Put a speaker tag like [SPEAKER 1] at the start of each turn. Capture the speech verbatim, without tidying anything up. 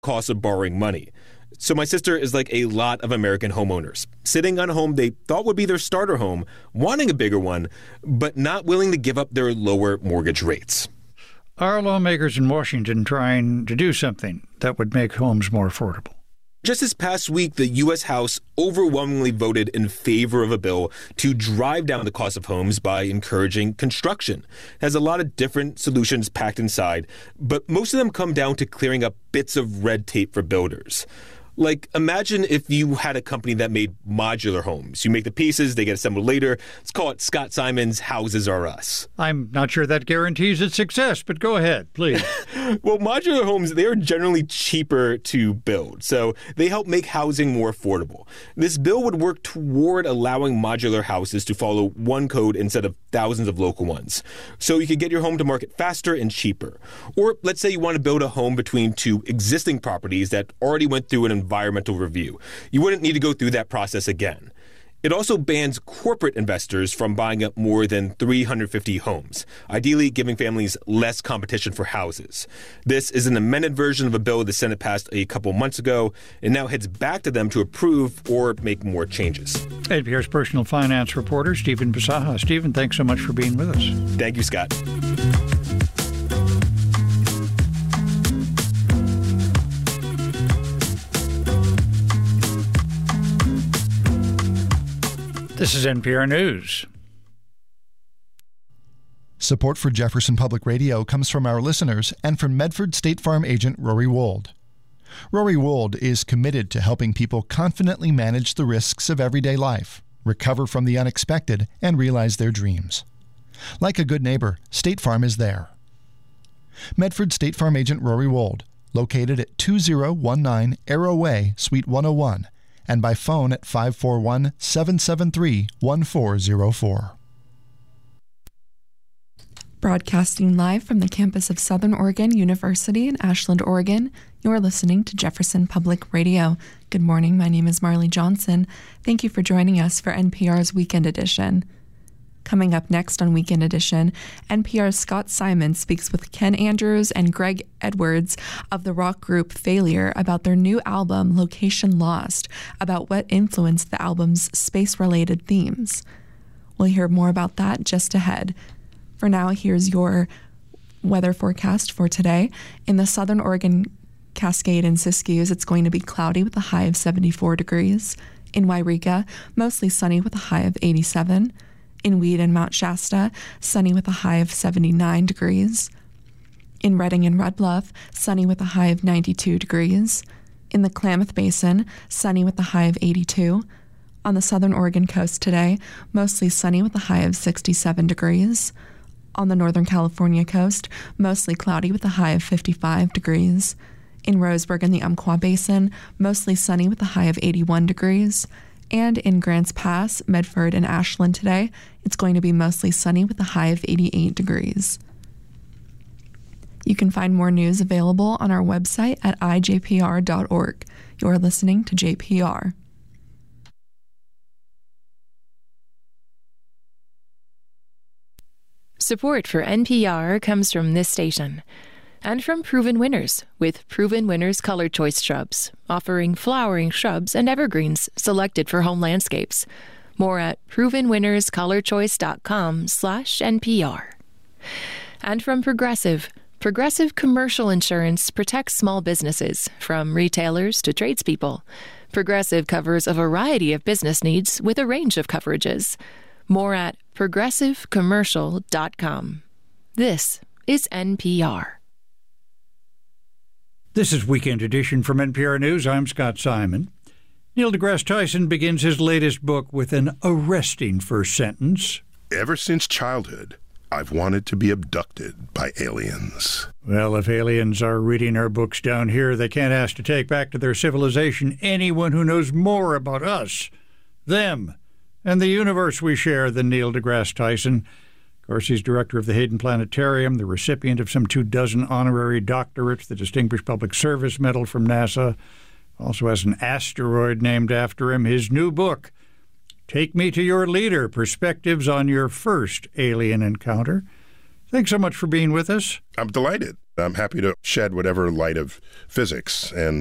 [SPEAKER 1] cost of borrowing money. So my sister is like a lot of American homeowners, sitting on a home they thought would be their starter home, wanting a bigger one, but not willing to give up their lower mortgage rates.
[SPEAKER 2] Are lawmakers in Washington trying to do something that would make homes more affordable?
[SPEAKER 1] Just this past week, the U S House overwhelmingly voted in favor of a bill to drive down the cost of homes by encouraging construction. It has a lot of different solutions packed inside, but most of them come down to clearing up bits of red tape for builders. Like, imagine if you had a company that made modular homes. You make the pieces, they get assembled later. Let's call it Scott Simon's Houses R Us.
[SPEAKER 2] I'm not sure that guarantees its success, but go ahead, please.
[SPEAKER 1] Well, modular homes, they're generally cheaper to build, so they help make housing more affordable. This bill would work toward allowing modular houses to follow one code instead of thousands of local ones, so you could get your home to market faster and cheaper. Or let's say you want to build a home between two existing properties that already went through an environmental review. You wouldn't need to go through that process again. It also bans corporate investors from buying up more than three hundred fifty homes, ideally giving families less competition for houses. This is an amended version of a bill the Senate passed a couple months ago, and now heads back to them to approve or make more changes.
[SPEAKER 2] N P R's personal finance reporter, Stephen Bisaha. Stephen, thanks so much for being with us.
[SPEAKER 1] Thank you, Scott.
[SPEAKER 2] This is N P R News.
[SPEAKER 3] Support for Jefferson Public Radio comes from our listeners and from Medford State Farm agent Rory Wold. Rory Wold is committed to helping people confidently manage the risks of everyday life, recover from the unexpected, and realize their dreams. Like a good neighbor, State Farm is there. Medford State Farm agent Rory Wold, located at two oh one nine Arrow Way, Suite one oh one, and by phone at five four one, seven seven three, one four zero four.
[SPEAKER 4] Broadcasting live from the campus of Southern Oregon University in Ashland, Oregon, you are listening to Jefferson Public Radio. Good morning, my name is Marley Johnson. Thank you for joining us for N P R's Weekend Edition. Coming up next on Weekend Edition, N P R's Scott Simon speaks with Ken Andrews and Greg Edwards of the rock group Failure about their new album, Location Lost, about what influenced the album's space-related themes. We'll hear more about that just ahead. For now, here's your weather forecast for today. In the Southern Oregon Cascade and Siskiyous, it's going to be cloudy with a high of seventy-four degrees. In Wairika, mostly sunny with a high of eighty-seven. In Weed and Mount Shasta, sunny with a high of seventy-nine degrees. In Redding and Red Bluff, sunny with a high of ninety-two degrees. In the Klamath Basin, sunny with a high of eighty-two. On the southern Oregon coast today, mostly sunny with a high of sixty-seven degrees. On the northern California coast, mostly cloudy with a high of fifty-five degrees. In Roseburg and the Umpqua Basin, mostly sunny with a high of eighty-one degrees. And in Grants Pass, Medford, and Ashland today, it's going to be mostly sunny with a high of eighty-eight degrees. You can find more news available on our website at i j p r dot org. You're listening to J P R.
[SPEAKER 5] Support for N P R comes from this station and from Proven Winners with Proven Winners Color Choice Shrubs, offering flowering shrubs and evergreens selected for home landscapes. More at proven winners color choice dot com slash N P R. And from Progressive. Progressive Commercial Insurance protects small businesses, from retailers to tradespeople. Progressive covers a variety of business needs with a range of coverages. More at progressive commercial dot com. This is N P R.
[SPEAKER 2] This is Weekend Edition from N P R News. I'm Scott Simon. Neil deGrasse Tyson begins his latest book with an arresting first sentence.
[SPEAKER 6] Ever since childhood, I've wanted to be abducted by aliens.
[SPEAKER 2] Well, if aliens are reading our books down here, they can't ask to take back to their civilization anyone who knows more about us, them, and the universe we share than Neil deGrasse Tyson. Of course, he's director of the Hayden Planetarium, the recipient of some two dozen honorary doctorates, the Distinguished Public Service Medal from NASA, also has an asteroid named after him. His new book, Take Me to Your Leader, Perspectives on Your First Alien Encounter, Thanks so much for being with us.
[SPEAKER 6] I'm delighted. I'm happy to shed whatever light of physics and